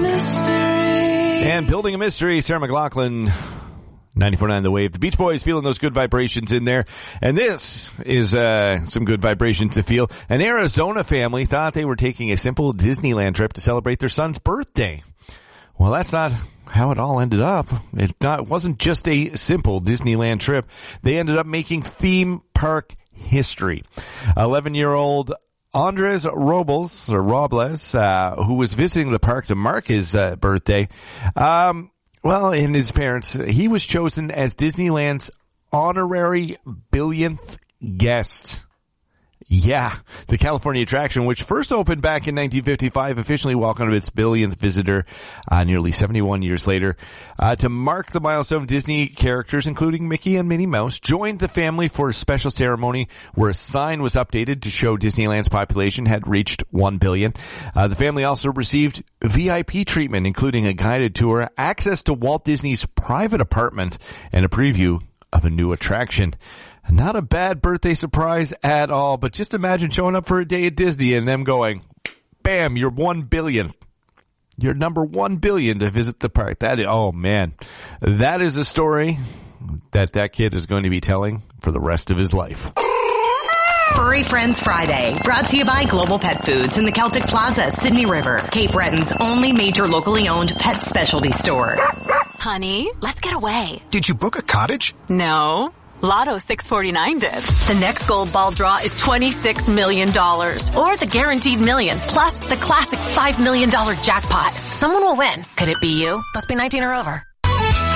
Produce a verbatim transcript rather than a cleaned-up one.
mystery. And Building a Mystery, Sarah McLachlan, ninety-four point nine The Wave. The Beach Boys feeling those good vibrations in there. And this is uh some good vibrations to feel. An Arizona family thought they were taking a simple Disneyland trip to celebrate their son's birthday. Well, that's not how it all ended up. It not, wasn't just a simple Disneyland trip. They ended up making theme park history. eleven-year-old Andres Robles, or Robles, uh, who was visiting the park to mark his uh, birthday, um, well, and his parents, he was chosen as Disneyland's honorary billionth guest. Yeah, the California attraction, which first opened back in nineteen fifty-five, officially welcomed its billionth visitor uh, nearly seventy-one years later. Uh, to mark the milestone, Disney characters, including Mickey and Minnie Mouse, joined the family for a special ceremony where a sign was updated to show Disneyland's population had reached one billion. Uh, the family also received V I P treatment, including a guided tour, access to Walt Disney's private apartment, and a preview of a new attraction. Not a bad birthday surprise at all, but just imagine showing up for a day at Disney and them going, bam, you're one billion. You're number one billion to visit the park. That is, oh man, that is a story that that kid is going to be telling for the rest of his life. Furry Friends Friday, brought to you by Global Pet Foods in the Celtic Plaza, Sydney River, Cape Breton's only major locally owned pet specialty store. Honey, let's get away. Did you book a cottage? No. Lotto six forty-nine did. The next gold ball draw is twenty-six million dollars. Or the guaranteed million, plus the classic five million dollars jackpot. Someone will win. Could it be you? Must be nineteen or over.